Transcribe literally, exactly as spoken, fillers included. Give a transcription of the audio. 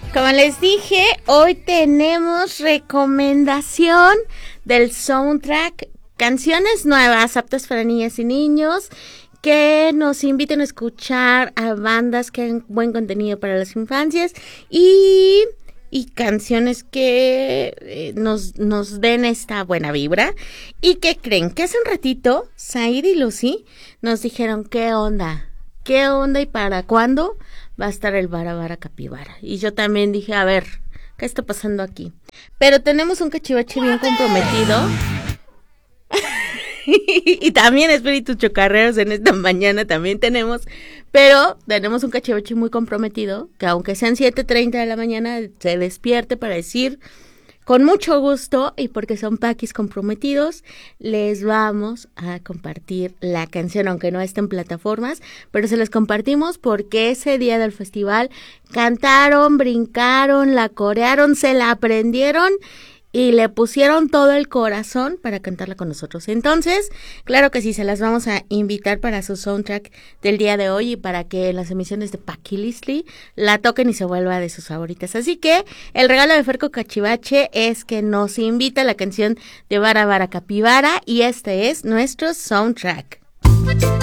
Como les dije, hoy tenemos recomendación del soundtrack, canciones nuevas aptas para niñas y niños, que nos inviten a escuchar a bandas que han buen contenido para las infancias y, y canciones que eh, nos, nos den esta buena vibra. ¿Y qué creen? Que hace un ratito, Said y Lucy nos dijeron qué onda, qué onda y para cuándo va a estar el Bara Bara Capibara. Y yo también dije, a ver, ¿qué está pasando aquí? Pero tenemos un cachivache bien comprometido. Y también espíritus chocarreros en esta mañana también tenemos. Pero tenemos un cachivache muy comprometido, que aunque sean siete treinta de la mañana, se despierte para decir, con mucho gusto, y porque son paquis comprometidos, les vamos a compartir la canción, aunque no esté en plataformas, pero se les compartimos porque ese día del festival cantaron, brincaron, la corearon, se la aprendieron y le pusieron todo el corazón para cantarla con nosotros. Entonces, claro que sí, se las vamos a invitar para su soundtrack del día de hoy y para que en las emisiones de Paquilistli la toquen y se vuelva de sus favoritas. Así que el regalo de Ferco Cachivache es que nos invita a la canción de Bara Bara Capibara y este es nuestro soundtrack.